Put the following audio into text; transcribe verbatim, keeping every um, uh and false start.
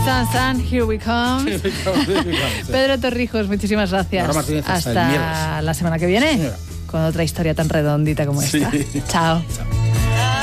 Distance and Here We Come. Here we come, here we come, sí. Pedro Torrijos, muchísimas gracias. Martínez, hasta hasta el la semana que viene, Señora. con otra historia tan redondita como Sí. esta. Chao. Chao.